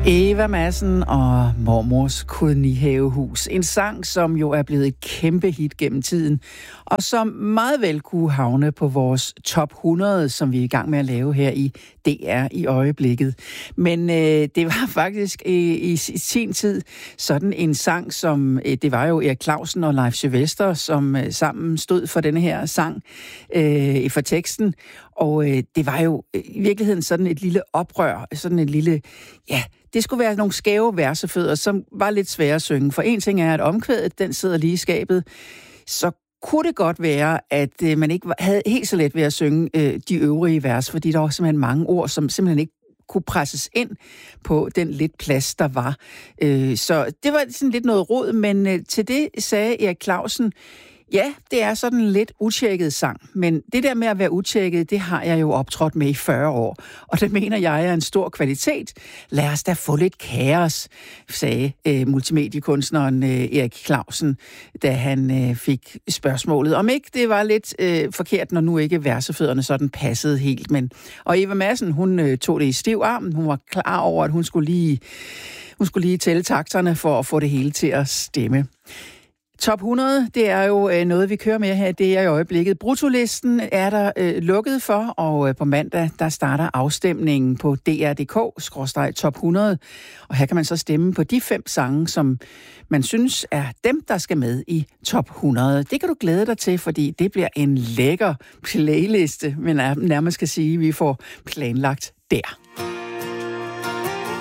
Eva Madsen og Mormors kolonihavehus. En sang, som jo er blevet et kæmpe hit gennem tiden, og som meget vel kunne havne på vores top 100, som vi er i gang med at lave her i DR i øjeblikket. Men det var faktisk i sin tid sådan en sang, som det var jo Erik Clausen og Leif Sylvester, som sammen stod for denne her sang, for teksten. Og det var jo i virkeligheden sådan et lille oprør, sådan et lille, ja, det skulle være nogle skæve versefødder, som var lidt svære at synge. For en ting er, at omkvædet, den sidder lige i skabet, så kunne det godt være, at man ikke havde helt så let ved at synge de øvrige vers, fordi der var simpelthen mange ord, som simpelthen ikke kunne presses ind på den lidt plads, der var. Så det var sådan lidt noget rod, men til det sagde Erik Clausen, ja, det er sådan en lidt utjekket sang, men det der med at være utjekket, det har jeg jo optrådt med i 40 år, og det mener jeg er en stor kvalitet. Lad os da få lidt kaos, sagde multimediekunstneren Erik Clausen, da han fik spørgsmålet. Om ikke det var lidt forkert, når nu ikke versefødderne sådan passede helt, men og Eva Madsen, hun tog det i stiv arm. Hun var klar over, at hun skulle lige tælle takterne for at få det hele til at stemme. Top 100, det er jo noget, vi kører med her. Det er i øjeblikket. Bruttolisten er der lukket for, og på mandag, der starter afstemningen på dr.dk/top 100. Og her kan man så stemme på de 5 sange, som man synes er dem, der skal med i top 100. Det kan du glæde dig til, fordi det bliver en lækker playliste, men nærmest skal sige, at vi får planlagt der.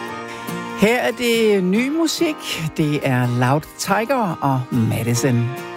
Her er det ny musik. Det er Loud Tiger og Madison.